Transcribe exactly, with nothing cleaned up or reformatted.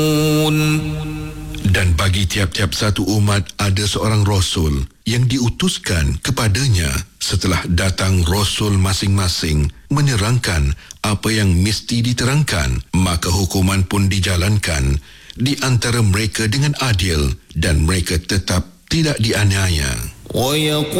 Dan bagi tiap-tiap satu umat ada seorang Rasul yang diutuskan kepadanya setelah datang Rasul masing-masing menerangkan apa yang mesti diterangkan, maka hukuman pun dijalankan di antara mereka dengan adil dan mereka tetap tidak dianiaya.